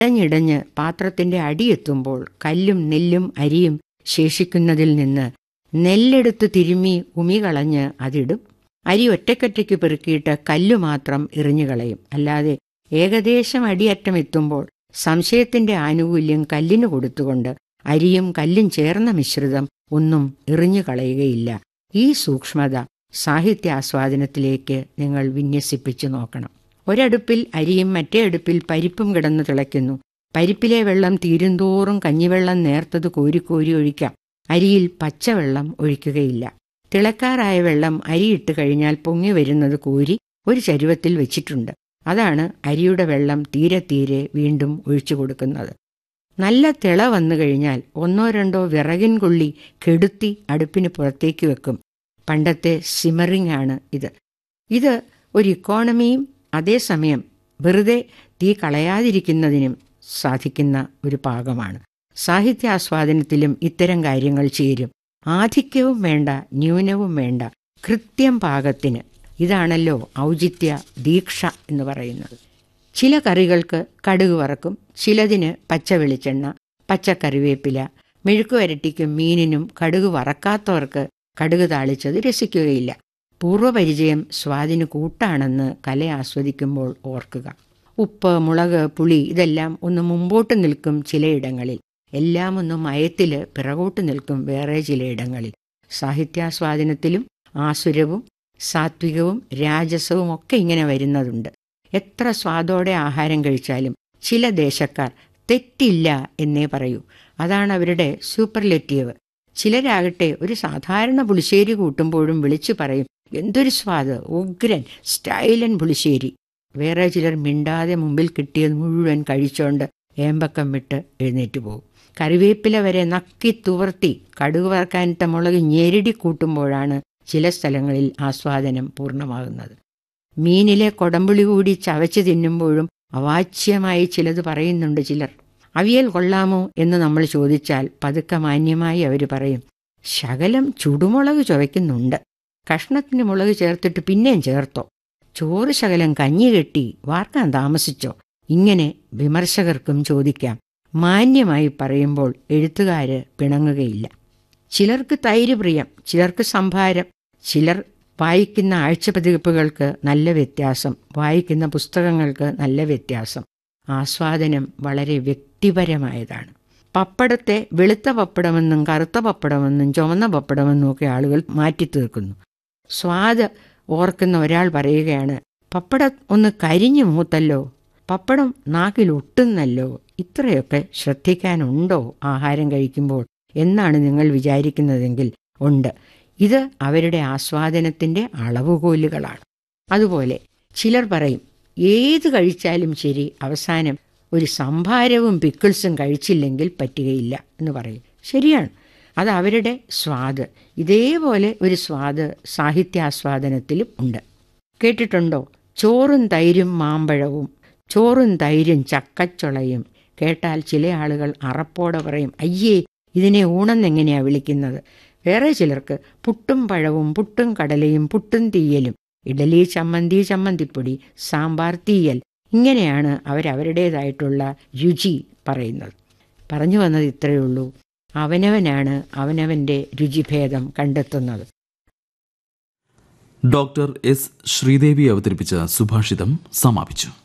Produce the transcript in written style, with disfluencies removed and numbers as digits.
ഇടഞ്ഞിടഞ്ഞ് പാത്രത്തിന്റെ അടിയെത്തുമ്പോൾ കല്ലും നെല്ലും അരിയും ശേഷിക്കുന്നതിൽ നിന്ന് നെല്ലെടുത്ത് തിരുമ്മി ഉമികളഞ്ഞ് അതിടും. അരി ഒറ്റയ്ക്കൊറ്റയ്ക്ക് പെറുക്കിയിട്ട് കല്ലു മാത്രം എറിഞ്ഞുകളയും. അല്ലാതെ ഏകദേശം അടിയറ്റം എത്തുമ്പോൾ സംശയത്തിന്റെ ആനുകൂല്യം കല്ലിനു കൊടുത്തുകൊണ്ട് അരിയും കല്ലും ചേർന്ന മിശ്രിതം ഒന്നും എറിഞ്ഞു കളയുകയില്ല. ഈ സൂക്ഷ്മത സാഹിത്യാസ്വാദനത്തിലേക്ക് നിങ്ങൾ വിന്യസിപ്പിച്ചു നോക്കണം. ഒരടുപ്പിൽ അരിയും മറ്റേ അടുപ്പിൽ പരിപ്പും കിടന്നു തിളയ്ക്കുന്നു. പരിപ്പിലെ വെള്ളം തീരുന്തോറും കഞ്ഞിവെള്ളം നേർത്തത് കോരിക്കോരി ഒഴിക്കാം. അരിയിൽ പച്ചവെള്ളം ഒഴിക്കുകയില്ല. തിളക്കാറായ വെള്ളം അരിയിട്ട് കഴിഞ്ഞാൽ പൊങ്ങി വരുന്നത് കോരി ഒരു ചരുവത്തിൽ വെച്ചിട്ടുണ്ട്. അതാണ് അരിയുടെ വെള്ളം തീരെ തീരെ വീണ്ടും ഒഴിച്ചു കൊടുക്കുന്നത്. നല്ല തിള വന്നു കഴിഞ്ഞാൽ ഒന്നോ രണ്ടോ വിറകിൻ കൊള്ളി കെടുത്തി അടുപ്പിന് പുറത്തേക്ക് വെക്കും. പണ്ടത്തെ സിമറിംഗ് ആണ് ഇത്. ഇത് ഒരു ഇക്കോണമിയും അതേസമയം വെറുതെ തീ കളയാതിരിക്കുന്നതിനും സാധിക്കുന്ന ഒരു പാകമാണ്. സാഹിത്യാസ്വാദനത്തിലും ഇത്തരം കാര്യങ്ങൾ ചേരും. ആധിക്യവും വേണ്ട, ന്യൂനവും വേണ്ട, കൃത്യം പാകത്തിന്. ഇതാണല്ലോ ഔചിത്യ ദീക്ഷ എന്ന് പറയുന്നത്. ചില കറികൾക്ക് കടുക് വറക്കും, ചിലതിന് പച്ച വെളിച്ചെണ്ണ, പച്ചക്കറിവേപ്പില. മെഴുക്കുവരട്ടിക്കും മീനിനും കടുക് വറക്കാത്തവർക്ക് കടുക് താളിച്ചത് രസിക്കുകയില്ല. പൂർവ്വപരിചയം സ്വാദിന് കൂട്ടാണെന്ന് കല ആസ്വദിക്കുമ്പോൾ ഓർക്കുക. ഉപ്പ്, മുളക്, പുളി ഇതെല്ലാം ഒന്ന് മുമ്പോട്ട് നിൽക്കും ചിലയിടങ്ങളിൽ, എല്ലാം ഒന്ന് മയത്തിൽ പിറകോട്ട് നിൽക്കും വേറെ ചിലയിടങ്ങളിൽ. സാഹിത്യാസ്വാദനത്തിലും ആസുരവും സാത്വികവും രാജസവും ഒക്കെ ഇങ്ങനെ വരുന്നതുണ്ട്. എത്ര സ്വാദോടെ ആഹാരം കഴിച്ചാലും ചില ദേശക്കാർ തെറ്റില്ല എന്നേ പറയൂ. അതാണ് അവരുടെ സൂപ്പർലെറ്റീവ്. ചിലരാകട്ടെ ഒരു സാധാരണ പുളിശ്ശേരി കൂട്ടുമ്പോഴും വിളിച്ചു പറയും, എന്തൊരു സ്വാദ്, ഉഗ്രൻ, സ്റ്റൈലൻ പുളിശ്ശേരി. വേറെ ചിലർ മിണ്ടാതെ മുമ്പിൽ കിട്ടിയത് മുഴുവൻ കഴിച്ചോണ്ട് ഏമ്പക്കം വിട്ട് എഴുന്നേറ്റ് പോകും. കറിവേപ്പില വരെ നക്കി തുവർത്തി കടുക് വറക്കാനിട്ട മുളക് ഞെരടി കൂട്ടുമ്പോഴാണ് ചില സ്ഥലങ്ങളിൽ ആസ്വാദനം പൂർണ്ണമാകുന്നത്. മീനിലെ കൊടമ്പുളി കൂടി ചവച്ച് തിന്നുമ്പോഴും അവാച്യമായി ചിലത് പറയുന്നുണ്ട് ചിലർ. അവിയൽ കൊള്ളാമോ എന്ന് നമ്മൾ ചോദിച്ചാൽ പതുക്കെ മാന്യമായി അവർ പറയും, ശകലം ചുടുമുളക് ചുവയ്ക്കുന്നുണ്ട്, കഷ്ണത്തിന് മുളക് ചേർത്തിട്ട് പിന്നെയും ചേർത്തോ, ചോറ് ശകലം കഞ്ഞി കെട്ടി വാർക്കാൻ താമസിച്ചോ. ഇങ്ങനെ വിമർശകർക്കും ചോദിക്കാം. മാന്യമായി പറയുമ്പോൾ എഴുത്തുകാര് പിണങ്ങുകയില്ല. ചിലർക്ക് തൈര് പ്രിയം, ചിലർക്ക് സംഭാരം, ചിലർ വായിക്കുന്ന ആഴ്ചപതിപ്പുകൾക്ക് നല്ല വ്യത്യാസം, വായിക്കുന്ന പുസ്തകങ്ങൾക്ക് നല്ല വ്യത്യാസം. ആസ്വാദനം വളരെ വ്യക്തിപരമായതാണ്. പപ്പടത്തെ വെളുത്ത പപ്പടമെന്നും കറുത്ത പപ്പടമെന്നും ചുവന്ന പപ്പടമെന്നും ഒക്കെ ആളുകൾ മാറ്റിത്തീർക്കുന്നു. സ്വാദ് ഓർക്കുന്ന ഒരാൾ പറയുകയാണ്, പപ്പടം ഒന്ന് കരിഞ്ഞു മൂത്തല്ലോ, പപ്പടം നാക്കിൽ ഒട്ടുന്നല്ലോ. ഇത്രയൊക്കെ ശ്രദ്ധിക്കാനുണ്ടോ ആഹാരം കഴിക്കുമ്പോൾ എന്നാണ് നിങ്ങൾ വിചാരിക്കുന്നതെങ്കിൽ ഉണ്ട്. ഇത് അവരുടെ ആസ്വാദനത്തിൻ്റെ അളവുകോലുകളാണ്. അതുപോലെ ചിലർ പറയും, ഏത് കഴിച്ചാലും ശരി അവസാനം ഒരു സംഭാരവും പിക്കിൾസും കഴിച്ചില്ലെങ്കിൽ പറ്റുകയില്ല എന്ന് പറയും. ശരിയാണ്, അത് അവരുടെ സ്വാദ്. ഇതേപോലെ ഒരു സ്വാദ് സാഹിത്യാസ്വാദനത്തിലും ഉണ്ട്. കേട്ടിട്ടുണ്ടോ, ചോറും തൈരും മാമ്പഴവും, ചോറും തൈരും ചക്കച്ചുളയും. കേട്ടാൽ ചില ആളുകൾ അറപ്പോടെ പറയും, അയ്യേ ഇതിനെ ഊണെന്നെങ്ങനെയാ വിളിക്കുന്നത്. വേറെ ചിലർക്ക് പുട്ടും പഴവും പുട്ടും കടലയും പുട്ടും തീയലും, ഇഡലി ചമ്മന്തി ചമ്മന്തിപ്പൊടി, സാമ്പാർ തീയൽ. ഇങ്ങനെയാണ് അവരവരുടേതായിട്ടുള്ള രുചി പറയുന്നത്. പറഞ്ഞു വന്നത് ഇത്രയേ ഉള്ളൂ. അവനവനാണ് അവനവൻ്റെ രുചിഭേദം കണ്ടെത്തുന്നത്. ഡോക്ടർ എസ് ശ്രീദേവി അവതരിപ്പിച്ച സുഭാഷിതം സമാപിച്ചു.